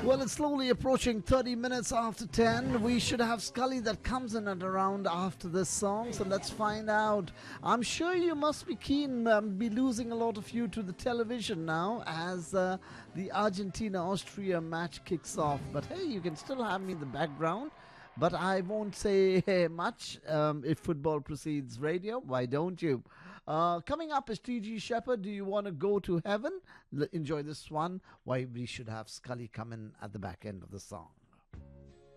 Well, it's slowly approaching 30 minutes after 10. We should have Scully that comes in at around after this song, so let's find out. I'm sure you must be keen, be losing a lot of you to the television now as the Argentina-Austria match kicks off. But hey, you can still have me in the background. But I won't say much if football precedes radio. Why don't you? Coming up is T.G. Shepherd. Do you want to go to heaven? Enjoy this one. Why we should have Scully come in at the back end of the song.